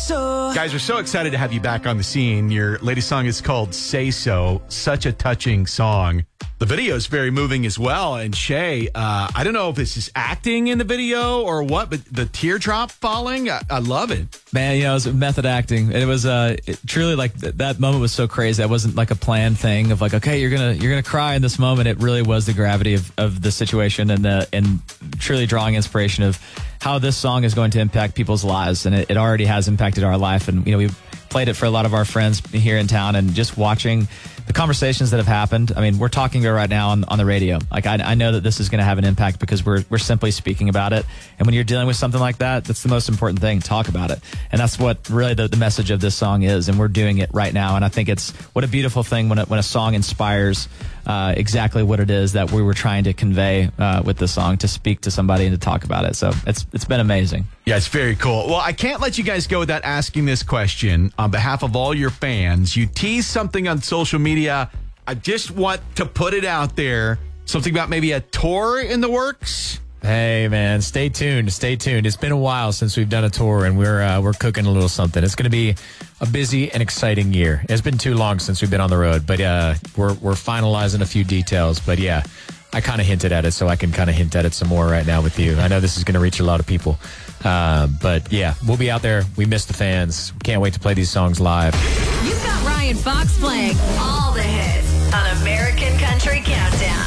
so. Guys, we're so excited to have you back on the scene. Your latest song is called Say So. Such a touching song. The video is very moving as well. And Shay, I don't know if this is acting in the video or what, but the teardrop falling, I love it. Man, it was method acting. It was truly like that moment was so crazy. That wasn't like a planned thing of like, okay, you're gonna cry in this moment. It really was the gravity of the situation and truly drawing inspiration of how this song is going to impact people's lives, and it already has impacted our life. And we played it for a lot of our friends here in town, and just watching the conversations that have happened. I mean, we're talking about it right now on the radio. Like I know that this is going to have an impact because we're simply speaking about it. And when you're dealing with something like that, that's the most important thing. Talk about it. And that's what really the message of this song is. And we're doing it right now. And I think it's what a beautiful thing when a song inspires exactly what it is that we were trying to convey with the song, to speak to somebody and to talk about it. So it's been amazing. Yeah, it's very cool. Well, I can't let you guys go without asking this question on behalf of all your fans. You teased something on social media. I just want to put it out there. Something about maybe a tour in the works. Hey, man, stay tuned. Stay tuned. It's been a while since we've done a tour, and we're cooking a little something. It's going to be a busy and exciting year. It's been too long since we've been on the road, but we're finalizing a few details. But yeah, I kind of hinted at it, so I can kind of hint at it some more right now with you. I know this is going to reach a lot of people. But yeah, we'll be out there. We miss the fans. Can't wait to play these songs live. You've got Ryan Fox playing all the hits on American Country Countdown.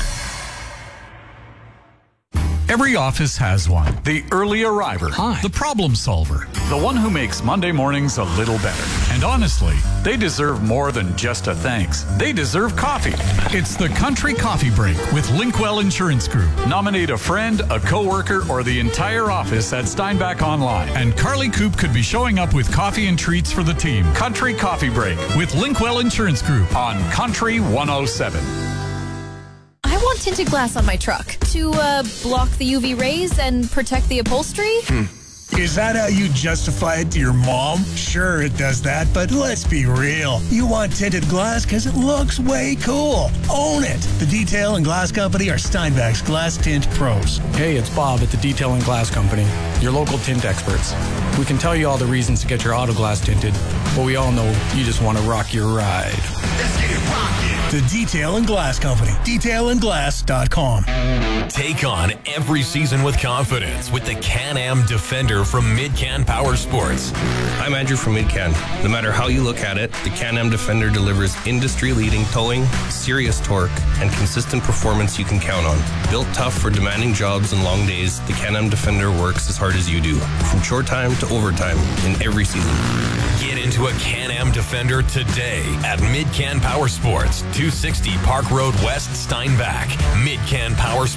Every office has one. The early arriver. Hi. The problem solver. The one who makes Monday mornings a little better. And honestly, they deserve more than just a thanks. They deserve coffee. It's the Country Coffee Break with Linkwell Insurance Group. Nominate a friend, a coworker, or the entire office at Steinbach Online. And Carly Coop could be showing up with coffee and treats for the team. Country Coffee Break with Linkwell Insurance Group on Country 107. I want tinted glass on my truck to block the UV rays and protect the upholstery. Is that how you justify it to your mom? Sure, it does that, but let's be real. You want tinted glass because it looks way cool. Own it. The Detail and Glass Company are Steinbach's Glass Tint Pros. Hey, it's Bob at the Detail and Glass Company, your local tint experts. We can tell you all the reasons to get your auto glass tinted, but we all know you just want to rock your ride. Let's get it rockin'. The Detail and Glass Company. DetailandGlass.com. Take on every season with confidence with the Can-Am Defender from Mid-Can Power Sports. I'm Andrew from Mid-Can. No matter how you look at it, the Can-Am Defender delivers industry-leading towing, serious torque, and consistent performance you can count on. Built tough for demanding jobs and long days, the Can-Am Defender works as hard as you do, from short time to overtime in every season. Get into a Can-Am Defender today at Mid-Can Power Sports, 260 Park Road West, Steinbach. Mid-Can Power Sports.